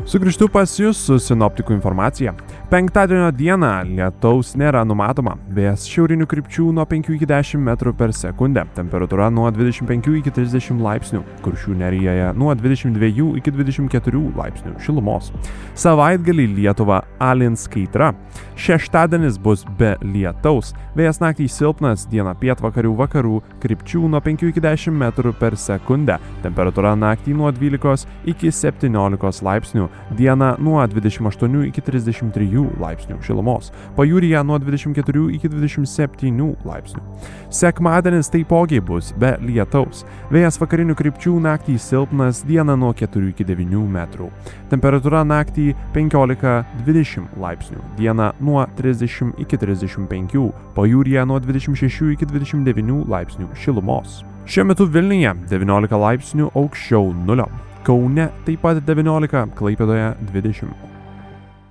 Sugrįžtu pas jūs su sinoptikų informacija. Penktadienio dieną lietaus nėra numatoma. Vėjas šiaurinių krypčių nuo 5 iki 10 metrų per sekundę. Temperatūra nuo 25 iki 30 laipsnių. Kuršių nerijoje nuo 22 iki 24 laipsnių šilumos. Savaitgalį Lietuvą alins kaitra. Šeštadienis bus be lietaus. Vėjas naktį silpnas, dieną pietvakarių vakarų krypčių nuo 5 iki 10 metrų per sekundę. Temperatūra naktį nuo 12 iki 17 laipsnių. Dieną nuo 28 iki 33 laipsnių šilumos. Pajūryje nuo 24 iki 27 laipsnių. Sekmadienis taipogi bus be lietaus. Vėjas vakarinių krypčių naktį silpnas, dieną nuo 4 iki 9 metrų. Temperatūra naktį 15-20 laipsnių. Dieną nuo 30 iki 35. Pajūryje nuo 26 iki 29 laipsnių šilumos. Šiuo metu Vilniuje 19 laipsnių aukščiau nulio. Kaune taip pat 19, Klaipėdoje 20.